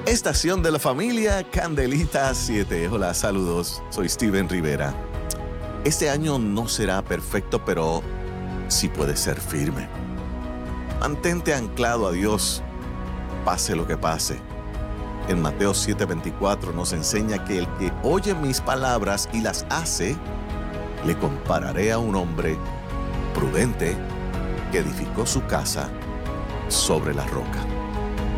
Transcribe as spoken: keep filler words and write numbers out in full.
Estación de la familia Candelita siete. Hola, saludos. Soy Steven Rivera. Este año no será perfecto, pero sí puede ser firme. Mantente anclado a Dios, pase lo que pase. En Mateo siete veinticuatro nos enseña que el que oye mis palabras y las hace, le compararé a un hombre prudente que edificó su casa sobre la roca.